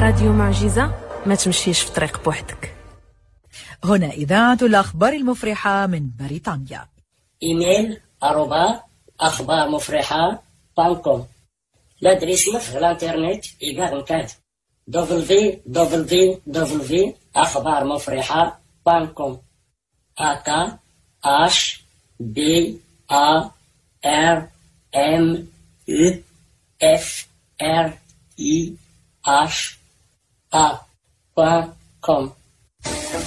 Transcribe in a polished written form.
راديو معجزة، ما تمشيش في طريق بوحدك. هنا إذاعة الأخبار المفرحة من بريطانيا. إيميل @أخبار مفرحة .com. l'adresse في الانترنت إيجار نكاد www.أخبارمفرحة.com. AKHBARMUFREHA.com.